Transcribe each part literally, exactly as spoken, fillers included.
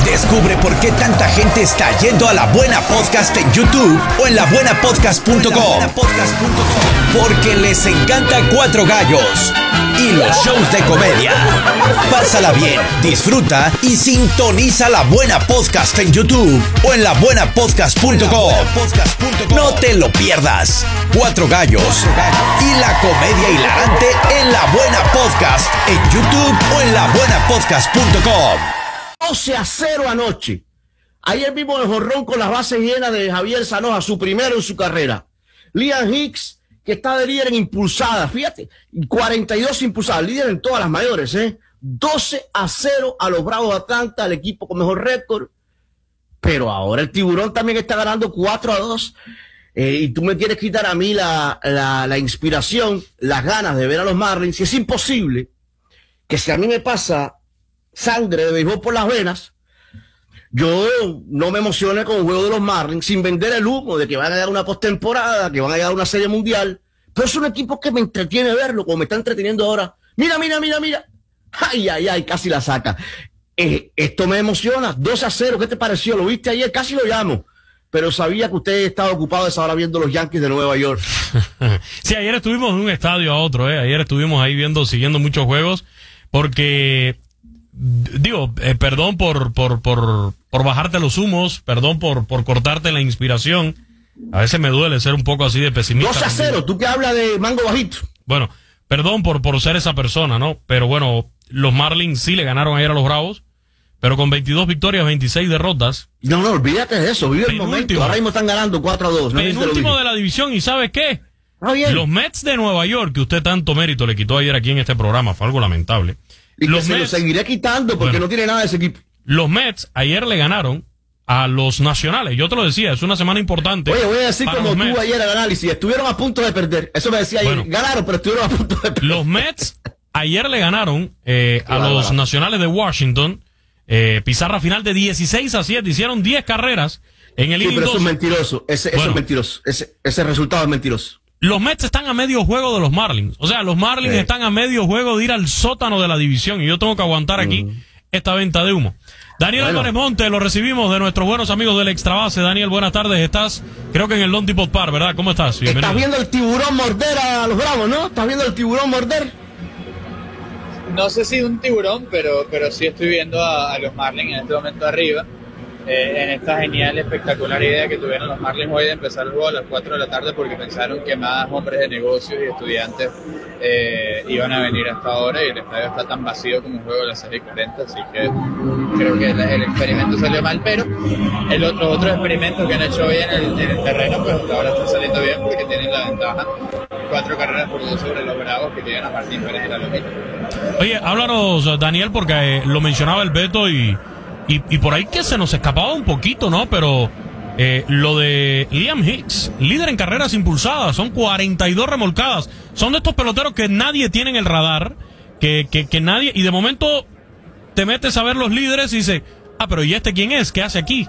Descubre por qué tanta gente está yendo a La Buena Podcast en YouTube o en la buena podcast punto com. Porque les encanta Cuatro Gallos y los shows de comedia. Pásala bien, disfruta y sintoniza La Buena Podcast en YouTube o en la buena podcast punto com. No te lo pierdas. Cuatro Gallos y la comedia hilarante en La Buena Podcast en YouTube o en la buena podcast punto com. doce a cero anoche. Ayer vimos el jorrón con las bases llenas de Javier Zanoja, su primero en su carrera. Liam Hicks, que está de líder en impulsadas, fíjate, cuarenta y dos impulsadas, líder en todas las mayores, ¿eh? doce a cero a los Bravos de Atlanta, el equipo con mejor récord. Pero ahora el Tiburón también está ganando cuatro a dos. Eh, y tú me quieres quitar a mí la, la, la inspiración, las ganas de ver a los Marlins. Y es imposible que si a mí me pasa sangre de béisbol por las venas, yo no me emocione con el juego de los Marlins sin vender el humo de que van a llegar una postemporada, que van a llegar una serie mundial. Pero es un equipo que me entretiene verlo, como me está entreteniendo ahora. Mira, mira, mira, mira. Ay, ay, ay, casi la saca. Eh, esto me emociona. dos a cero, ¿qué te pareció? ¿Lo viste ayer? Casi lo llamo. Pero sabía que usted estaba ocupado esa hora viendo los Yankees de Nueva York. Sí, ayer estuvimos de un estadio a otro, ¿eh? Ayer estuvimos ahí viendo, siguiendo muchos juegos, porque, digo, eh, perdón por, por, por, por bajarte los humos, perdón por, por cortarte la inspiración. A veces me duele ser un poco así de pesimista. dos a cero, tú que hablas de mango bajito. Bueno, perdón por, por ser esa persona, ¿no? Pero bueno, los Marlins sí le ganaron ayer a los Bravos, pero con veintidós victorias, veintiséis derrotas. No, no, olvídate de eso, vive el momento. Ahora mismo están ganando cuatro a dos. ¿No? Penúltimo de la división, ¿y sabe qué? Ah, bien. Los Mets de Nueva York, que usted tanto mérito le quitó ayer aquí en este programa, fue algo lamentable. Y los que se Mets, lo seguiré quitando porque bueno, no tiene nada de ese equipo. Los Mets ayer le ganaron a los Nacionales. Yo te lo decía, es una semana importante. Oye, voy a decir como tú Mets. ayer al análisis, estuvieron a punto de perder. Eso me decía ayer, Bueno, ganaron, pero estuvieron a punto de perder. Los Mets ayer le ganaron eh, a los bárbaro. Nacionales de Washington. Eh, pizarra final de dieciséis a siete, hicieron diez carreras en el sí, inning pero eso es doce. mentiroso, ese, bueno, eso es mentiroso, ese, ese resultado es mentiroso. Los Mets están a medio juego de los Marlins, o sea, los Marlins sí. están a medio juego de ir al sótano de la división y yo tengo que aguantar aquí mm. esta venta de humo. Daniel bueno. Álvarez Monte, lo recibimos de nuestros buenos amigos del Extra Base. Daniel, buenas tardes, estás creo que en el Long Depot Park, ¿verdad? ¿Cómo estás? Bienvenido. Estás viendo el tiburón morder a los Bravos, ¿no? ¿Estás viendo el tiburón morder? No sé si un tiburón, pero, pero sí estoy viendo a, a los Marlins en este momento arriba, eh, en esta genial, espectacular idea que tuvieron los Marlins hoy de empezar el juego a las cuatro de la tarde porque pensaron que más hombres de negocios y estudiantes eh, iban a venir hasta ahora y el estadio está tan vacío como un juego de las seis y cuarenta, así que creo que el, el experimento salió mal, pero el otro, otro experimento que han hecho hoy en el, en el terreno, pues hasta ahora está saliendo bien porque tienen la ventaja. Cuatro carreras por dos sobre los Bravos que tienen a Martín Pérez de la Lomita. Oye, háblanos, Daniel, porque eh, lo mencionaba el Beto y, y, y por ahí que se nos escapaba un poquito, ¿no? Pero eh, lo de Liam Hicks, líder en carreras impulsadas, son cuarenta y dos remolcadas. Son de estos peloteros que nadie tiene en el radar, que, que, que nadie, y de momento te metes a ver los líderes y dices, ah, pero ¿y este quién es? ¿Qué hace aquí?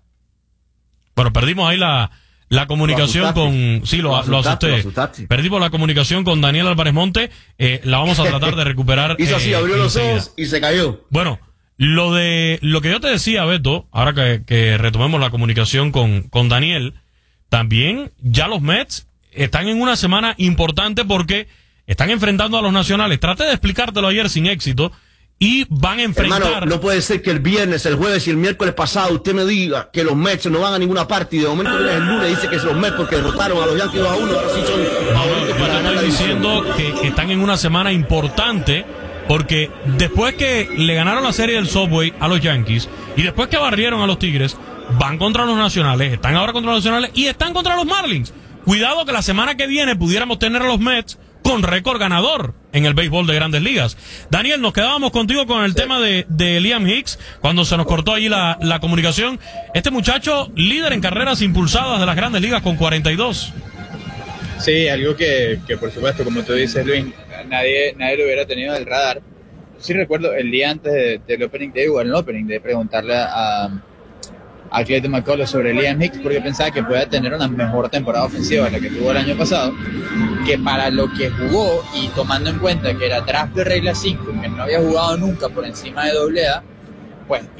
Bueno, perdimos ahí la... La comunicación con... Sí, lo, lo, lo asusté. Lo Perdimos la comunicación con Daniel Álvarez Monte. Eh, la vamos a tratar de recuperar. Hizo así, eh, abrió los enseguida. ojos y se cayó. Bueno, lo de lo que yo te decía, Beto, ahora que, que retomemos la comunicación con, con Daniel, también ya los Mets están en una semana importante porque están enfrentando a los Nacionales. Traté de explicártelo ayer sin éxito. Y van a enfrentar... Hermano, no puede ser que el viernes, el jueves y el miércoles pasado usted me diga que los Mets no van a ninguna parte y de momento viene el lunes dice que es los Mets porque derrotaron a los Yankees dos a uno, ahora sí son favoritos para ganar la división. Yo estoy diciendo que están en una semana importante porque después que le ganaron la serie del Subway a los Yankees y después que barrieron a los Tigres, van contra los Nacionales, están ahora contra los Nacionales y están contra los Marlins. Cuidado que la semana que viene pudiéramos tener a los Mets con récord ganador en el béisbol de Grandes Ligas. Daniel, nos quedábamos contigo con el sí. tema de, de Liam Hicks, cuando se nos cortó ahí la, la comunicación. Este muchacho, líder en carreras impulsadas de las Grandes Ligas con cuarenta y dos. Sí, algo que, que por supuesto, como tú dices, Luis, nadie, nadie lo hubiera tenido en el radar. Sí recuerdo el día antes de, del Opening Day, o el Opening Day, preguntarle a... a Clayton McCullers sobre Liam Hicks porque pensaba que podía tener una mejor temporada ofensiva de la que tuvo el año pasado, que para lo que jugó y tomando en cuenta que era draft de regla cinco, que no había jugado nunca por encima de doble A, pues